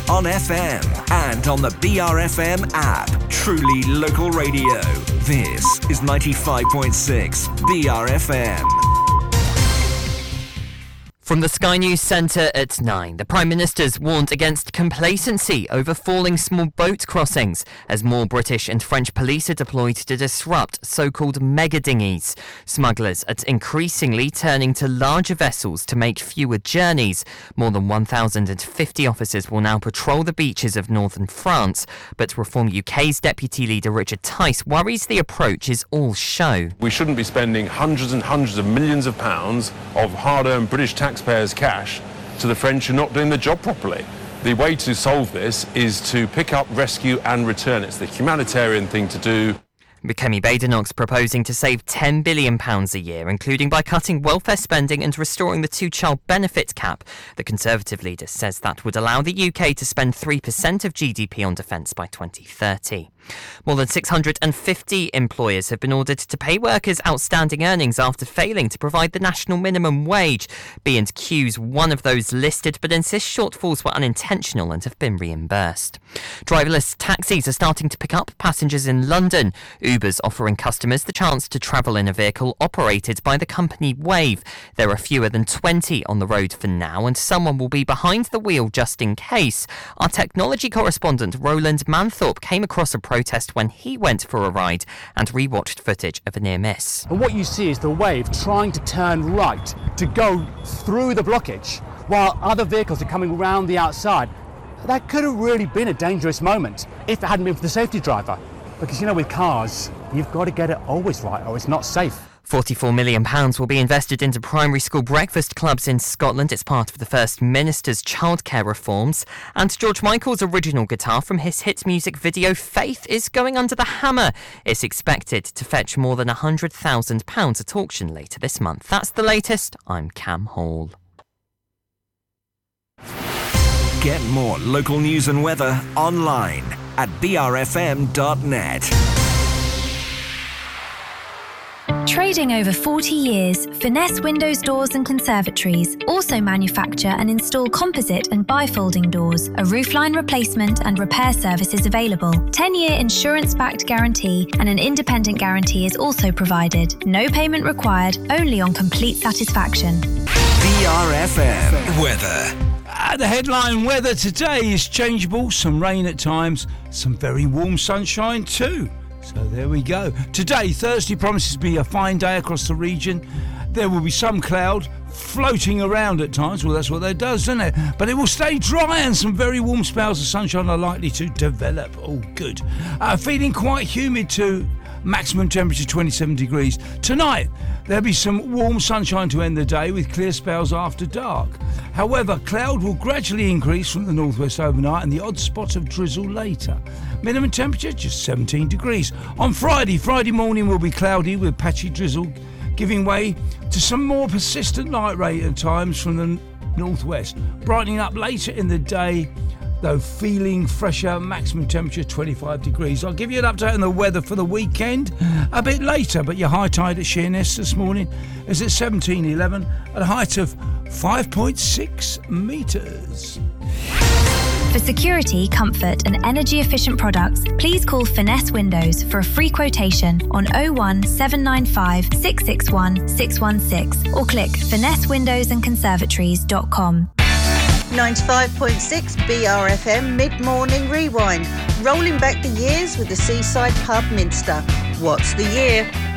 on FM and on the BRFM app. Truly local radio. This is 95.6 BRFM. From the Sky News Centre at 9, the Prime Minister's warned against complacency over falling small boat crossings as more British and French police are deployed to disrupt so-called mega dinghies. Smugglers are increasingly turning to larger vessels to make fewer journeys. More than 1,050 officers will now patrol the beaches of northern France, but Reform UK's Deputy Leader Richard Tice worries the approach is all show. We shouldn't be spending hundreds and hundreds of millions of pounds of hard-earned British taxpayers' cash to the French who are not doing the job properly. The way to solve this is to pick up, rescue and return. It's the humanitarian thing to do. Kemi Badenoch's proposing to save £10 billion a year, including by cutting welfare spending and restoring the two-child benefit cap. The Conservative leader says that would allow the UK to spend 3% of GDP on defence by 2030. More than 650 employers have been ordered to pay workers outstanding earnings after failing to provide the national minimum wage. B&Q's one of those listed, but insists shortfalls were unintentional and have been reimbursed. Driverless taxis are starting to pick up passengers in London. Uber's offering customers the chance to travel in a vehicle operated by the company Wave. There are fewer than 20 on the road for now, and someone will be behind the wheel just in case. Our technology correspondent Roland Manthorpe came across a protest when he went for a ride and rewatched footage of a near miss. And what you see is the Wave trying to turn right to go through the blockage while other vehicles are coming around the outside. That could have really been a dangerous moment if it hadn't been for the safety driver. Because, you know, with cars, you've got to get it always right or it's not safe. £44 million will be invested into primary school breakfast clubs in Scotland. It's part of the First Minister's childcare reforms. And George Michael's original guitar from his hit music video Faith is going under the hammer. It's expected to fetch more than £100,000 at auction later this month. That's the latest. I'm Cam Hall. Get more local news and weather online at brfm.net. Trading over 40 years, Finesse Windows Doors and Conservatories also manufacture and install composite and bifolding doors. A roofline replacement and repair service is available. 10-year insurance-backed guarantee and an independent guarantee is also provided. No payment required, only on complete satisfaction. BRFM weather. The headline weather today is changeable, some rain at times, some very warm sunshine too. So there we go. Today, Thursday, promises to be a fine day across the region. There will be some cloud floating around at times. Well, that's what that does, doesn't it? But it will stay dry and some very warm spells of sunshine are likely to develop. Oh, good. Feeling quite humid too. Maximum temperature 27 degrees. Tonight, there'll be some warm sunshine to end the day with clear spells after dark. However, cloud will gradually increase from the northwest overnight and the odd spot of drizzle later. Minimum temperature just 17 degrees. On Friday morning will be cloudy with patchy drizzle, giving way to some more persistent light rain at times from the northwest. Brightening up later in the day, though feeling fresher, maximum temperature 25 degrees. I'll give you an update on the weather for the weekend a bit later, but your high tide at Sheerness this morning is at 17:11 at a height of 5.6 metres. For security, comfort and energy-efficient products, please call Finesse Windows for a free quotation on 01 795 661 616 or click finessewindowsandconservatories.com. 95.6 BRFM Mid-Morning Rewind, rolling back the years with the Seaside Pub Minster. What's the year?